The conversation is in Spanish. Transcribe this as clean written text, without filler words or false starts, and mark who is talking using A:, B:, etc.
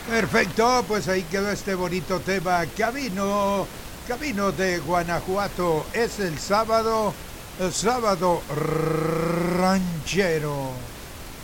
A: Perfecto, pues ahí quedó este bonito tema. Camino de Guanajuato. Es el sábado ranchero.